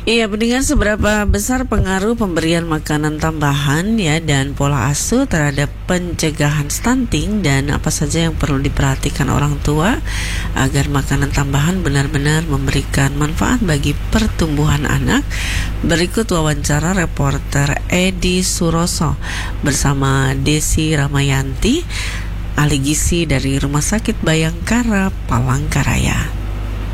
Iya, pendengar, seberapa besar pengaruh pemberian makanan tambahan ya dan pola asuh terhadap pencegahan stunting, dan apa saja yang perlu diperhatikan orang tua agar makanan tambahan benar-benar memberikan manfaat bagi pertumbuhan anak? Berikut wawancara reporter Edi Suroso bersama Desi Ramayanti, ahli gizi dari Rumah Sakit Bayangkara, Palangkaraya.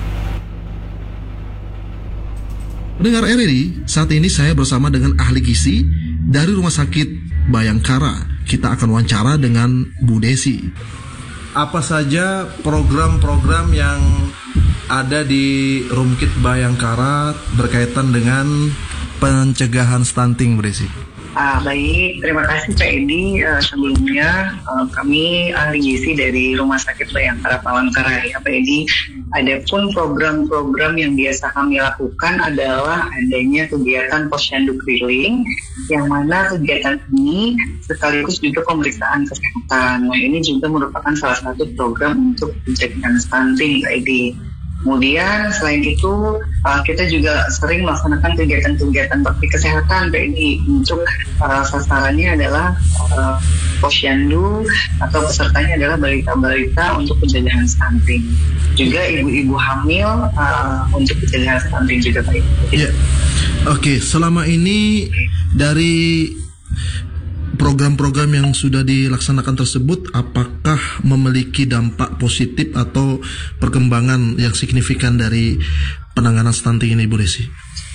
Pendengar RRI, saat ini saya bersama dengan ahli gizi dari Rumah Sakit Bayangkara. Kita akan wawancara dengan Bu Desi. Apa saja program-program yang ada di Rumkit Bayangkara berkaitan dengan pencegahan stunting, Bu Desi? Baik, terima kasih Pak Edi. Sebelumnya kami ahli gizi dari Rumah Sakit Bayangkara Palangkaraya, Pak Edi. Adapun program-program yang biasa kami lakukan adalah adanya kegiatan posyandu keliling, yang mana kegiatan ini sekaligus juga pemeriksaan kesehatan. Nah, ini juga merupakan salah satu program untuk pencegahan stunting, Pak Edi. Kemudian selain itu kita juga sering melaksanakan kegiatan-kegiatan bakti kesehatan, Pak Edi. Untuk sasarannya adalah posyandu atau pesertanya adalah balita-balita untuk pencegahan stunting. Juga ibu-ibu hamil untuk pencegahan stunting juga, Pak Edi. Ya. Oke, selama ini dari program-program yang sudah dilaksanakan tersebut, apakah memiliki dampak positif atau perkembangan yang signifikan dari penanganan stunting ini, Bu Desi?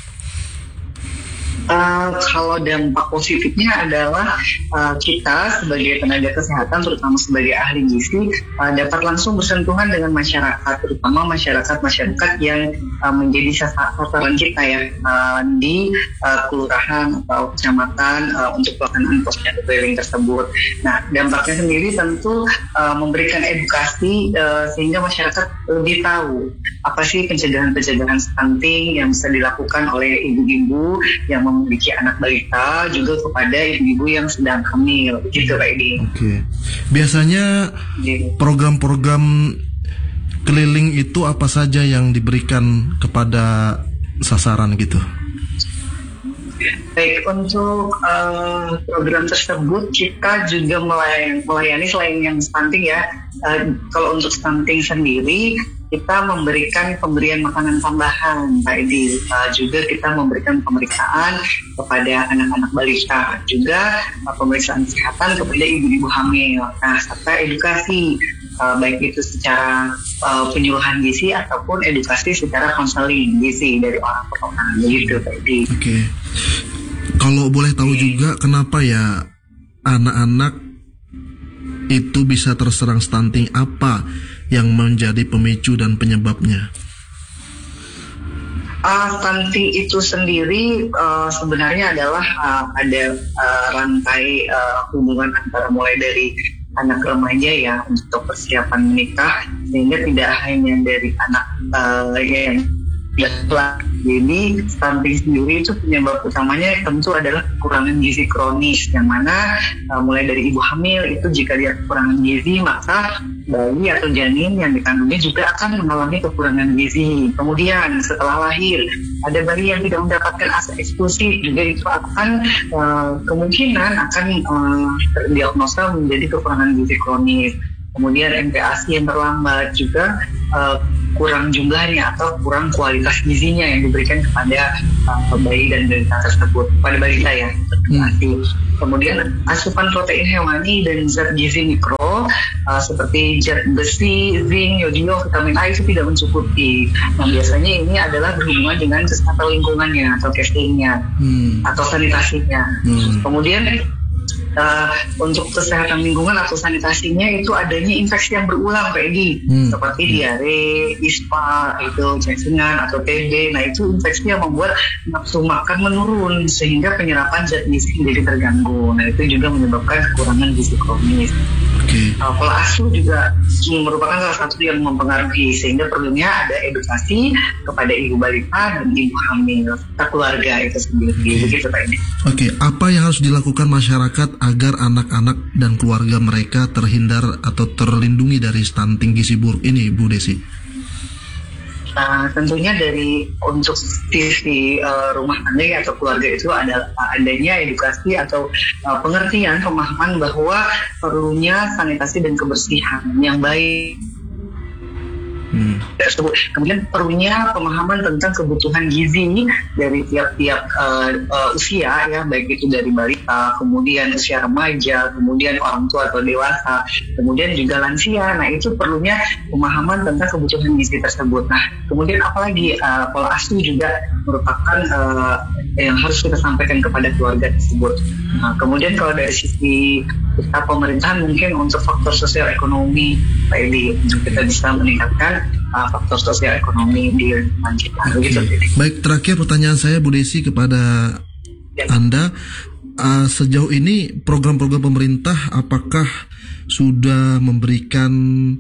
Kalau dampak positifnya adalah kita sebagai tenaga kesehatan, terutama sebagai ahli gizi, dapat langsung bersentuhan dengan masyarakat, terutama masyarakat yang menjadi sasaran kita ya, di kelurahan atau kecamatan untuk pelaksanaan posyandu keliling tersebut. Nah, dampaknya sendiri tentu memberikan edukasi sehingga masyarakat lebih tahu apa sih pencegahan stunting yang bisa dilakukan oleh ibu-ibu yang memiliki anak balita, juga kepada ibu-ibu yang sedang hamil, gitu Pak Edi. Oke. Biasanya program-program keliling itu apa saja yang diberikan kepada sasaran gitu? Baik, untuk program tersebut kita juga melayani selain yang stunting ya. Kalau untuk stunting sendiri, kita memberikan pemberian makanan tambahan, Pak Edi. Juga kita memberikan pemeriksaan kepada anak-anak balita, juga pemeriksaan kesehatan kepada ibu-ibu hamil. Nah, serta edukasi, baik itu secara penyuluhan gizi ataupun edukasi secara konseling gizi dari orang per orang, begitu, Pak Edi. Oke. Kalau boleh tahu juga, kenapa ya anak-anak itu bisa terserang stunting? Apa yang menjadi pemicu dan penyebabnya? Stunting itu sendiri sebenarnya adalah ada rantai hubungan antara mulai dari anak remaja ya untuk persiapan menikah, sehingga tidak hanya dari anak yang tua. Jadi stunting sendiri itu penyebab utamanya tentu adalah kekurangan gizi kronis, yang mana mulai dari ibu hamil itu jika dia kekurangan gizi, maka bayi atau janin yang dikandungnya juga akan mengalami kekurangan gizi. Kemudian setelah lahir ada bayi yang tidak mendapatkan ASI eksklusif, juga itu akan kemungkinan akan terdiagnosa menjadi kekurangan gizi kronis. Kemudian MPASI yang terlambat, juga kurang jumlahnya atau kurang kualitas gizinya yang diberikan kepada bayi dan balita tersebut, pada balita ya. Kemudian asupan protein hewani dan zat gizi mikro seperti zat besi, zinc, yodium, vitamin A itu tidak mencukupi. Nah, biasanya ini adalah berhubungan dengan kesehatan lingkungannya atau casingnya atau sanitasinya. Kemudian untuk kesehatan lingkungan atau sanitasinya itu adanya infeksi yang berulang, Pak Edi, seperti diare, ispa, itu cacingan atau TB. Nah, itu infeksi yang membuat nafsu makan menurun sehingga penyerapan zat gizi menjadi terganggu. Nah, itu juga menyebabkan kekurangan gizi kronis. Pola asuh juga merupakan salah satu yang mempengaruhi, sehingga perlunya ada edukasi kepada ibu balita dan ibu hamil serta keluarga itu sendiri. Begitu, Pak Edi. Oke, apa yang harus dilakukan masyarakat agar anak-anak dan keluarga mereka terhindar atau terlindungi dari stunting gizi buruk ini, Bu Desi? Tentunya untuk sisi rumah tangga atau keluarga itu adanya edukasi atau pengertian pemahaman bahwa perlunya sanitasi dan kebersihan yang baik. Kemudian perlunya pemahaman tentang kebutuhan gizi dari tiap-tiap usia ya, baik itu dari balita, kemudian usia remaja, kemudian orang tua atau dewasa, kemudian juga lansia. Nah, itu perlunya pemahaman tentang kebutuhan gizi tersebut. Nah, kemudian apalagi pola asuh juga merupakan yang harus kita sampaikan kepada keluarga tersebut. Nah, kemudian kalau dari sisi kita pemerintahan mungkin untuk faktor sosial ekonomi, Pak Edi, kita bisa meningkatkan faktor sosial ekonomi di lingkungan kita. Gitu. Baik, terakhir pertanyaan saya Bu Desi kepada Anda, sejauh ini program-program pemerintah apakah sudah memberikan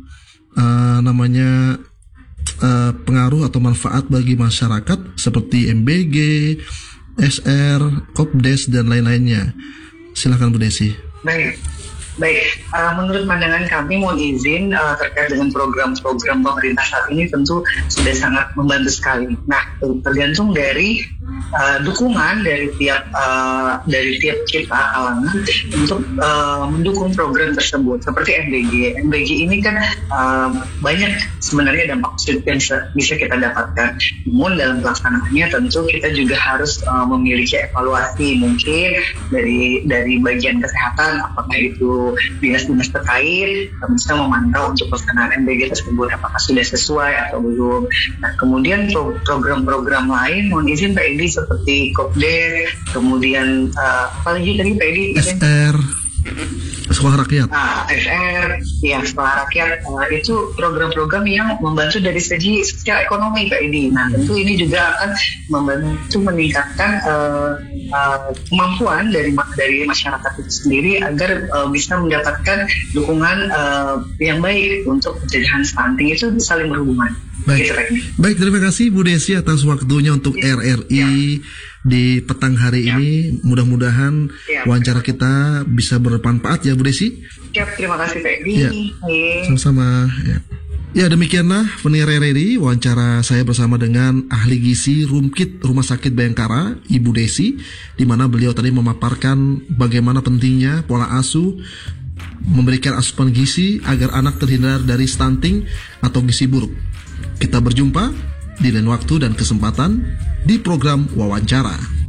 pengaruh atau manfaat bagi masyarakat seperti MBG, SR, Kopdes dan lain-lainnya? Silakan Bu Desi. Baik. Menurut pandangan kami, mohon izin terkait dengan program-program pemerintah saat ini tentu sudah sangat membantu sekali. Nah, tergantung dari dukungan dari tiap kita kalangan untuk mendukung program tersebut. Seperti MBG. MBG ini kan banyak sebenarnya dampak positif yang bisa kita dapatkan. Namun dalam pelaksanaannya tentu kita juga harus memiliki evaluasi mungkin dari bagian kesehatan, apakah itu dinas-dinas terkait bisa memantau untuk pelaksanaan MBG tersebut apakah sudah sesuai atau belum. Nah, kemudian program-program lain, mohon izin Pak Edi, seperti Kopdes, kemudian apalagi tadi Pak Edi, SR, Sekolah Rakyat. SR, ya Sekolah Rakyat, itu program-program yang membantu dari segi sosial ekonomi Pak Edi. Nah, tentu ini juga akan membantu meningkatkan kemampuan dari masyarakat itu sendiri agar bisa mendapatkan dukungan yang baik untuk pencegahan stunting. Itu saling berhubungan. Baik, terima kasih Bu Desi atas waktunya untuk RRI di petang hari ini. Mudah-mudahan wawancara kita bisa bermanfaat ya Bu Desi. Terima kasih Pak Edi. Sama-sama. Ya, demikianlah pendengar RRI, wawancara saya bersama dengan ahli gizi Rumkit Rumah Sakit Bayangkara, Ibu Desi, di mana beliau tadi memaparkan bagaimana pentingnya pola asuh, memberikan asupan gizi agar anak terhindar dari stunting atau gizi buruk. Kita berjumpa di lain waktu dan kesempatan di program wawancara.